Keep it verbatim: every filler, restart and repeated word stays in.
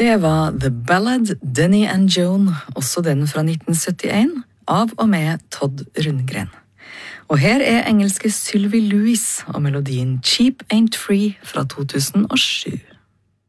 Det var The Ballad, Denny and Joan, også den fra nitten syttien, av og med Todd Rundgren. Og her er engelske Sylvie Lewis og melodien Cheap Ain't Free fra to tusen og sju.